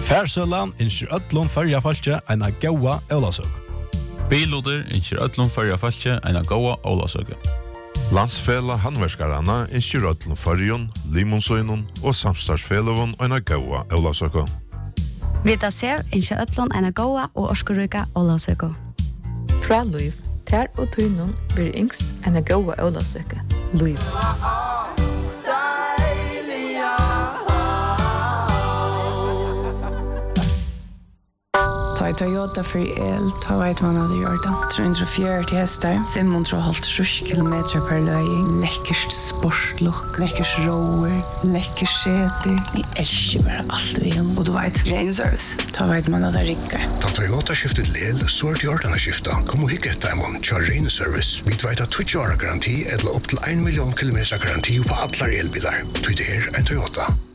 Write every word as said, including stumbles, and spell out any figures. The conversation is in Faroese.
Färsølan innskjer ødlom førja falskje eina gaua Ólavsøk. Biluder innskjer ødlom førja falskje eina gaua Ólavsøk. Landsfela handverkarana innskjer ødlom førjon, limonsøynun og samstartsfelovun eina gaua Ólavsøk. Vita sev innskjer ødlom eina gaua og orskuruka Ólavsøk. Fra Luiv, ter og tøynun blir yngst eina gaua Ólavsøk. Luiv. Ta i Toyota for el, ta vet man hadde gjort det. tre hundre og fjøruti hester, fem hundre og halvtrus kilometer per løying, lekkert sportlukk, lekkert roer, lekkert skjeter. Jeg elsker bare alt vi om. Og du vet, ren service, ta vet man hadde rikker. Ta Toyota skiftet lel, så er det gjort denne skiftet. Kom og hikke etter dem, tja ren service. Vi vet at tjueåra garanti, eller opp til en million kilometer garanti på alle elbiler. Du det er en Toyota.